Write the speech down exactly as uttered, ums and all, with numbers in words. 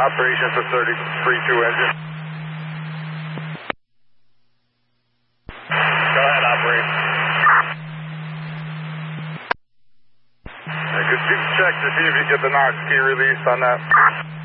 Operation for thirty-three two engine. Go ahead, operate. Yeah, could you check to see if you get the Knox key released on that?